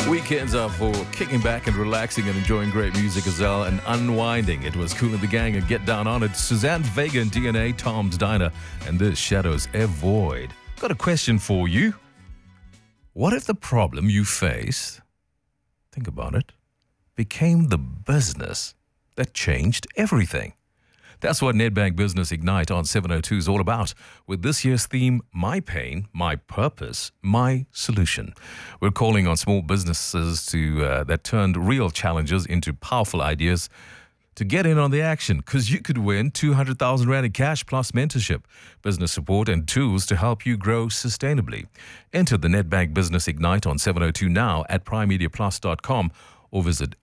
Weekends are for kicking back and relaxing and enjoying great music as well and unwinding. It was Kool and the Gang and Get Down On It. Suzanne Vega and DNA, Tom's Diner, and this Shadows Avoid. Got a question for you. What if the problem you faced, think about it, became the business that changed everything? That's what Nedbank Business Ignite on 702 is all about, with this year's theme, My Pain, My Purpose, My Solution. We're calling on small businesses that turned real challenges into powerful ideas to get in on the action, because you could win 200,000 Rand in cash plus mentorship, business support and tools to help you grow sustainably. Enter the Nedbank Business Ignite on 702 now at primemediaplus.com or visit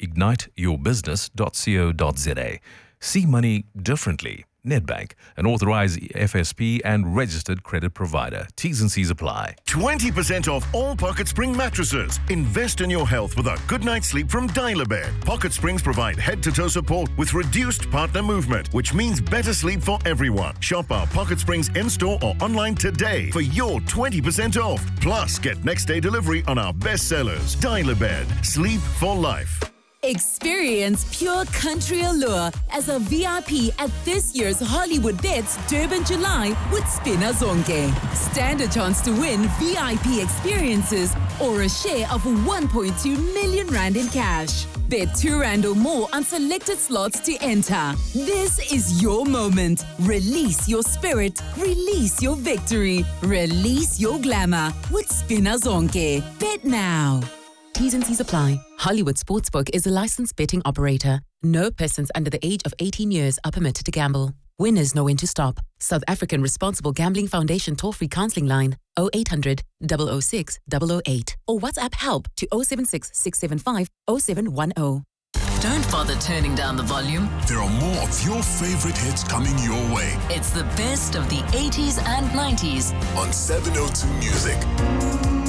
igniteyourbusiness.co.za. See money differently. Nedbank, an authorized FSP and registered credit provider. T's and C's apply. 20% off all Pocket Spring mattresses. Invest in your health with a good night's sleep from Dial-A-Bed. Pocket Springs provide head-to-toe support with reduced partner movement, which means better sleep for everyone. Shop our Pocket Springs in-store or online today for your 20% off. Plus, get next-day delivery on our best sellers. Dial-A-Bed. Sleep for life. Experience pure country allure as a VIP at this year's Hollywood Bets Durban July with Spina Zonke. Stand a chance to win VIP experiences or a share of 1.2 million Rand in cash. Bet 2 Rand or more on selected slots to enter. This is your moment. Release your spirit. Release your victory. Release your glamour with Spina Zonke. Bet now. T's and C's apply. Hollywood Sportsbook is a licensed betting operator. No persons under the age of 18 years are permitted to gamble. Winners know when to stop. South African Responsible Gambling Foundation toll-free counseling line 0800 006 008 or WhatsApp help to 076 675 0710. Don't bother turning down the volume. There are more of your favorite hits coming your way. It's the best of the 80s and 90s on 702 Music.